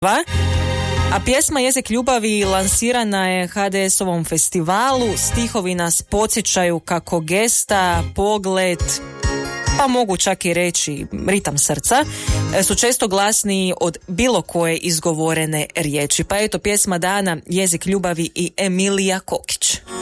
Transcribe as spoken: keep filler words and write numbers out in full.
A pjesma Jezik ljubavi lansirana je ha de es-ovom festivalu. Stihovi nas podsjećaju kako gesta, pogled, pa mogu čak i reći ritam srca, su često glasniji od bilo koje izgovorene riječi. Pa eto, pjesma dana Jezik ljubavi i Emilija Kokić.